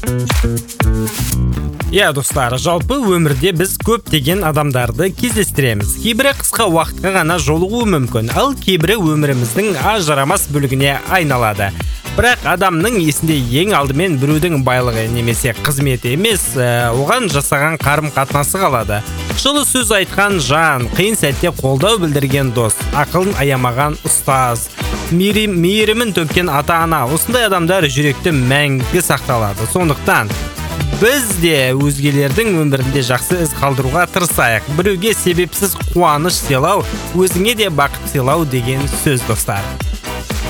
Достар, жалпы өмірде біз көптеген адамдарды кездестіреміз. Кейбірі қысқа уақытқа ғана жолығуы мүмкін, ал кейбірі өміріміздің ажырамас бөлігіне айналады. Бірақ адамның есінде ең алдымен біреудің байлығы немесе қызметі емес, оған жасаған қарым-қатынасы қалады. Жылы сөз айтқан жан, қиын сәтте қолдау білдірген дос, ақылын аямаған ұстаз, мейірімін төккен ата-ана, осындай адамдар жүректе мәңгі сақталады. Сондықтан біз де өзгелердің өмірінде жақсы із қалдыруға тырысайық. Біреуге себепсіз қуаныш сыйлау, өзіңе де бақыт сыйлау деген сөз, достар.